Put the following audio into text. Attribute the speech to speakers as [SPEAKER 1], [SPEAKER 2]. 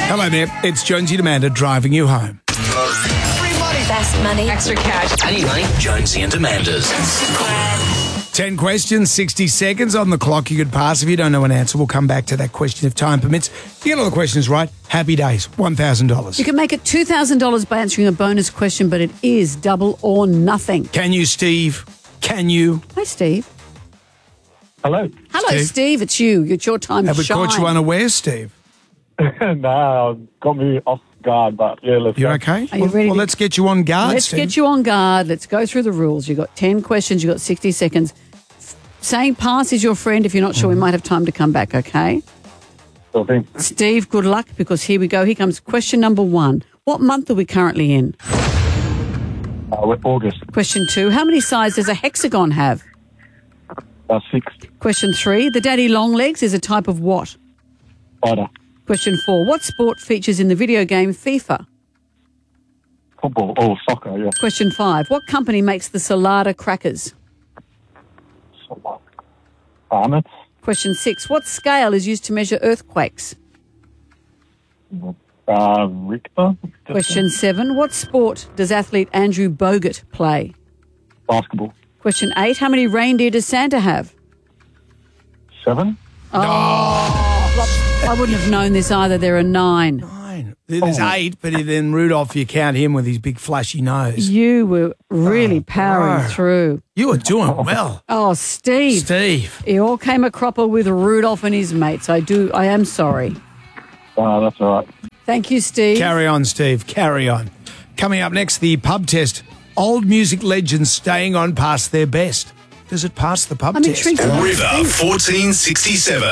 [SPEAKER 1] Hello there, it's Jonesy and Amanda driving you home.
[SPEAKER 2] Best money.
[SPEAKER 3] Extra cash.
[SPEAKER 4] I need money. Jonesy and Amanda's.
[SPEAKER 1] 10 questions, 60 seconds on the clock. You could pass. If you don't know an answer, we'll come back to that question if time permits. If you get all the questions right, happy days, $1,000.
[SPEAKER 5] You can make it $2,000 by answering a bonus question, but it is double or nothing.
[SPEAKER 1] Can you, Steve? Can you?
[SPEAKER 5] Hi, Steve.
[SPEAKER 6] Hello.
[SPEAKER 5] Hello, Steve. It's you. It's your time
[SPEAKER 1] Have
[SPEAKER 5] to
[SPEAKER 1] we
[SPEAKER 5] shine.
[SPEAKER 1] caught you unaware, Steve?
[SPEAKER 6] Nah, got me off guard, but yeah, let's
[SPEAKER 1] You're
[SPEAKER 6] go.
[SPEAKER 1] okay?
[SPEAKER 5] Are you ready
[SPEAKER 1] Well,
[SPEAKER 5] to-
[SPEAKER 1] let's get you on guard,
[SPEAKER 5] Let's
[SPEAKER 1] Steve.
[SPEAKER 5] get you on guard. Let's go through the rules. You've got 10 questions. You've got 60 seconds. Saying pass is your friend. If you're not sure, we might have time to come back, okay?
[SPEAKER 6] Sure thing.
[SPEAKER 5] Steve, good luck, because here we go. Here comes question number 1. What month are we currently in?
[SPEAKER 6] With August,
[SPEAKER 5] Question 2. How many sides does a hexagon have?
[SPEAKER 6] 6,
[SPEAKER 5] Question 3. The daddy longlegs is a type of what?
[SPEAKER 6] spider,
[SPEAKER 5] Question 4. What sport features in the video game FIFA?
[SPEAKER 6] football, soccer, yeah.
[SPEAKER 5] Question 5. What company makes the Salada crackers?
[SPEAKER 6] Farmers,
[SPEAKER 5] Question 6. What scale is used to measure earthquakes?
[SPEAKER 6] Richter,
[SPEAKER 5] Question 7. What sport does athlete Andrew Bogut play?
[SPEAKER 6] basketball,
[SPEAKER 5] Question 8. How many reindeer does Santa have?
[SPEAKER 6] 7,
[SPEAKER 5] I wouldn't have known this either. There are 9.
[SPEAKER 1] 9. There's 8, but then Rudolph, you count him with his big flashy nose.
[SPEAKER 5] You were really powering
[SPEAKER 1] bro.
[SPEAKER 5] through.
[SPEAKER 1] You were doing well.
[SPEAKER 5] Oh, Steve.
[SPEAKER 1] Steve.
[SPEAKER 5] It all came a cropper with Rudolph and his mates. I am sorry.
[SPEAKER 6] that's all right.
[SPEAKER 5] Thank you, Steve.
[SPEAKER 1] Carry on, Steve. Carry on. Coming up next, the pub test. Old music legends staying on past their best. Does it pass the pub
[SPEAKER 5] I'm
[SPEAKER 1] test?
[SPEAKER 5] intrigued.
[SPEAKER 7] River 1467.